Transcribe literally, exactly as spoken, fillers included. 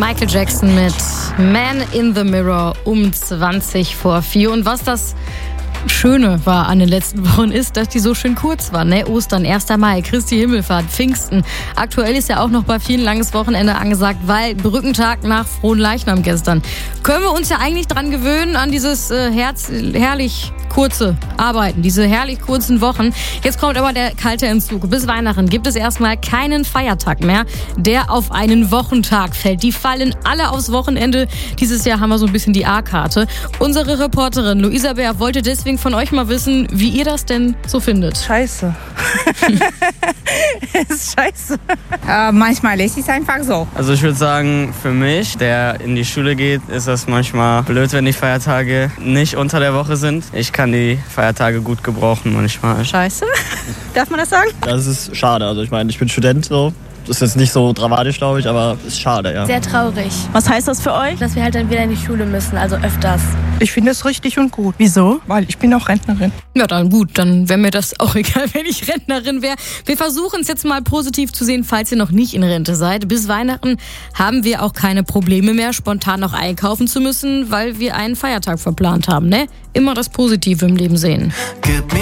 Michael Jackson mit Man in the Mirror um zwanzig vor vier. Und was das Schöne war an den letzten Wochen ist, dass die so schön kurz waren. Ne? Ostern, erster Mai, Christi Himmelfahrt, Pfingsten. Aktuell ist ja auch noch bei vielen langes Wochenende angesagt, weil Brückentag nach Fronleichnam gestern. Können wir uns ja eigentlich dran gewöhnen, an dieses äh, herz, herrlich kurze Arbeiten, diese herrlich kurzen Wochen. Jetzt kommt aber der kalte Entzug. Bis Weihnachten gibt es erstmal keinen Feiertag mehr, der auf einen Wochentag fällt. Die fallen alle aufs Wochenende. Dieses Jahr haben wir so ein bisschen die A-Karte. Unsere Reporterin Luisa Bär wollte deswegen von euch mal wissen, wie ihr das denn so findet. Scheiße. Es ist scheiße. Äh, manchmal ist es einfach so. Also ich würde sagen, für mich, der in die Schule geht, ist das manchmal blöd, wenn die Feiertage nicht unter der Woche sind. Ich kann die Feiertage gut gebrauchen manchmal. Scheiße? Darf man das sagen? Das ist schade. Also ich meine, ich bin Student so. Das ist jetzt nicht so dramatisch, glaube ich, aber ist schade, ja. Sehr traurig. Was heißt das für euch? Dass wir halt dann wieder in die Schule müssen, also öfters. Ich finde es richtig und gut. Wieso? Weil ich bin auch Rentnerin. Ja, dann gut, dann wäre mir das auch egal, wenn ich Rentnerin wäre. Wir versuchen es jetzt mal positiv zu sehen, falls ihr noch nicht in Rente seid. Bis Weihnachten haben wir auch keine Probleme mehr, spontan noch einkaufen zu müssen, weil wir einen Feiertag verplant haben, ne? Immer das Positive im Leben sehen. Gib mir